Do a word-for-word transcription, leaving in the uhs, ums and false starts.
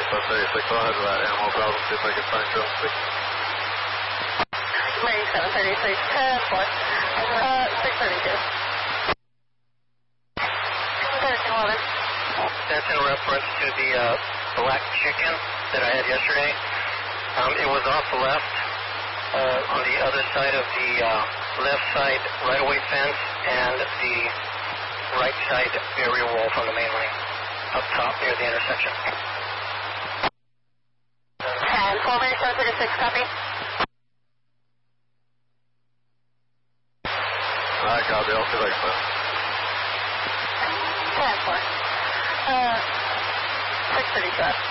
seven thirty-six, I'll head to that animal browse and see if I can find Drone six. Marine seven thirty-six, ten four, uh, six thirty-two. thirteen eleven. That's in reference to the uh, black chicken that I had yesterday. Um, it was off the left, uh, on the other side of the uh, left side right-of-way fence and the right side barrier wall from the main lane, up top near the intersection. ten four, Marine seven thirty-six, copy. Alright, copy, I'll see if I can find it. ten four, uh, six thirty-two.